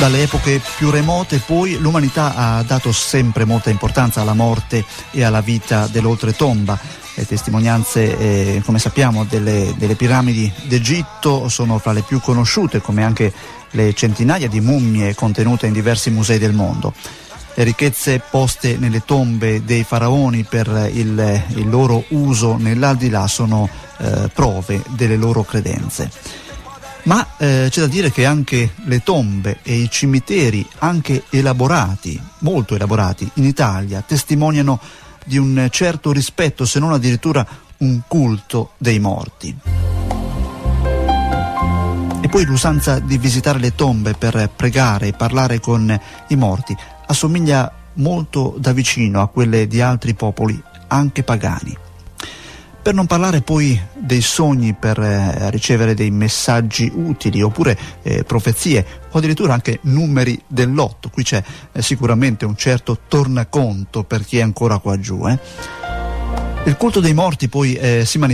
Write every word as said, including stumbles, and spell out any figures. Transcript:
Dalle epoche più remote poi l'umanità ha dato sempre molta importanza alla morte e alla vita dell'oltretomba. Le testimonianze, eh, come sappiamo, delle, delle piramidi d'Egitto sono fra le più conosciute, come anche le centinaia di mummie contenute in diversi musei del mondo. Le ricchezze poste nelle tombe dei faraoni per il, il loro uso nell'aldilà sono eh, prove delle loro credenze. Ma eh, c'è da dire che anche le tombe e i cimiteri, anche elaborati, molto elaborati, in Italia, testimoniano di un certo rispetto, se non addirittura un culto dei morti. E poi l'usanza di visitare le tombe per pregare e parlare con i morti assomiglia molto da vicino a quelle di altri popoli, anche pagani. Per non parlare poi dei sogni per eh, ricevere dei messaggi utili, oppure eh, profezie, o addirittura anche numeri del lotto. Qui c'è eh, sicuramente un certo tornaconto per chi è ancora qua giù. Eh. Il culto dei morti poi eh, si manifesta